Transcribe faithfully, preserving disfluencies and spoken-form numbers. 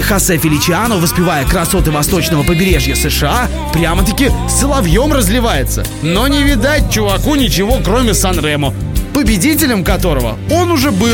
Хосе Феличиано, воспевая красоты восточного побережья США, прямо-таки соловьем разливается. Но не видать чуваку ничего, кроме Сан-Ремо, победителем которого он уже был.